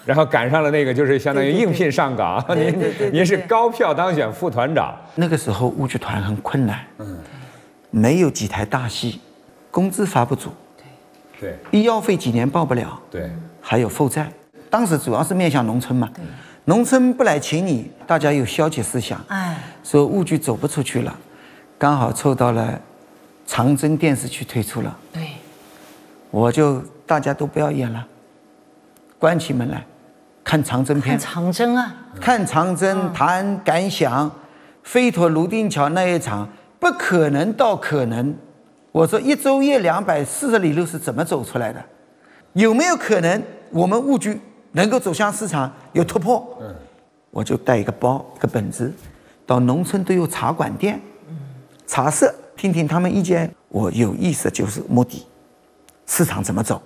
然后赶上了那个就是相当于应聘上岗，您是高票当选副团长。 那个时候豫剧团很困难，没有几台大戏，工资发不足， 对， 医药费几年报不了， 对， 还有负债。当时主要是面向农村嘛，农村不来请你，大家有消极思想，说豫剧走不出去了，刚好凑到了长征电视剧推出了， 对， 我就大家都不要演了，关起门来看长征片， 看长征啊， 看长征谈感想，飞陀泸定桥那一场不可能到可能，我说一昼夜240里路是怎么走出来的？有没有可能我们豫剧能够走向市场有突破？我就带一个包一个本子，到农村都有茶馆店，茶社听听他们意见。我有意思就是目的，市场怎么走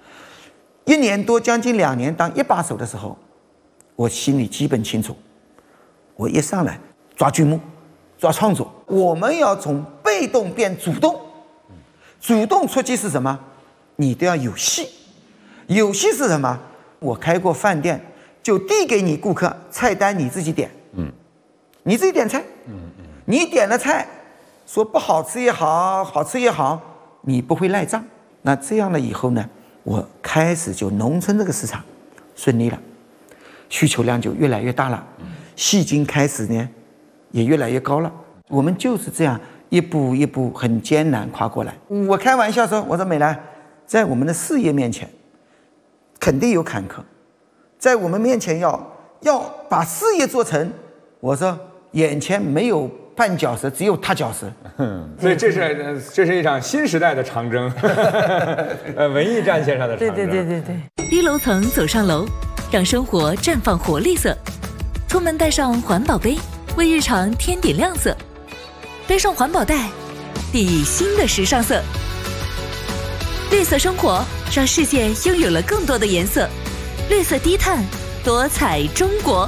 ？1年多将近2年当一把手的时候，我心里基本清楚。我一上来抓剧目，抓创作，我们要从被动变主动。主动出击是什么？你都要有戏。有戏是什么？我开过饭店，就递给你顾客菜单，你自己点，你自己点菜，你点了菜，说不好吃也好，好吃也好，你不会赖账。那这样了以后呢，我开始就农村这个市场顺利了，需求量就越来越大了，戏金开始呢也越来越高了。我们就是这样一步一步很艰难跨过来。我开玩笑说，我说美兰，在我们的事业面前肯定有坎坷，在我们面前要把事业做成，我说眼前没有绊脚石，只有踏脚石。 所以这是一场新时代的长征，文艺战线上的长征。 对。 低楼层走上楼，让生活绽放活力色。出门带上环保杯，为日常添点亮色。背上环保袋，递新的时尚色。绿色生活让世界拥有了更多的颜色。绿色低碳，多彩中国。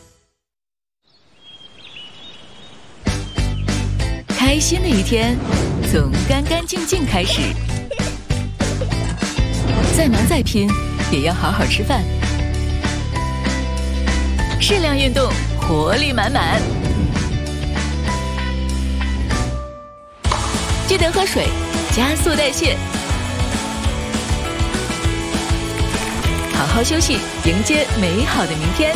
开心的一天从干干净净开始，再忙再拼也要好好吃饭，适量运动，活力满满。记得喝水，加速代谢。好好休息，迎接美好的明天。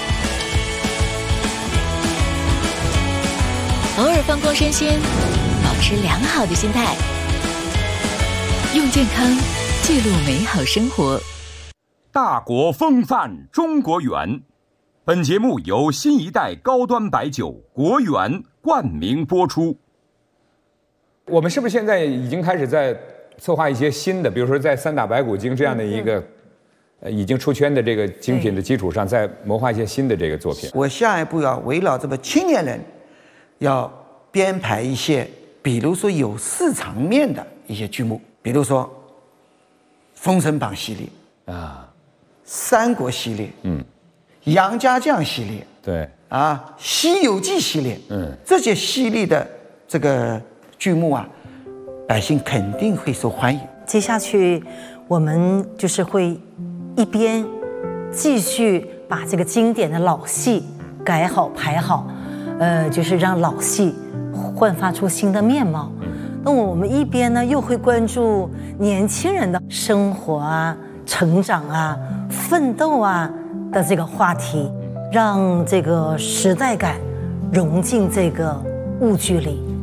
偶尔放空身心，保持良好的心态，用健康记录美好生活。 大国风范中国园，本节目由新一代高端白酒国园冠名播出。 我们是不是现在已经开始在策划一些新的，比如说在三打白骨精这样的一个已经出圈的这个精品的基础上，再谋划一些新的这个作品？ 我下一步要围绕这个青年人，要编排一些，比如说有市场面的一些剧目，比如说《封神榜》系列啊，《三国》系列，杨家将系列， 对啊，《西游记》系列，这些系列的这个剧目啊，百姓肯定会受欢迎。 接下去我们就是会一边继续把这个经典的老戏改好排好，就是让老戏焕发出新的面貌。那我们一边呢又会关注年轻人的生活啊、成长啊、奋斗啊的这个话题，让这个时代感融进这个豫剧里。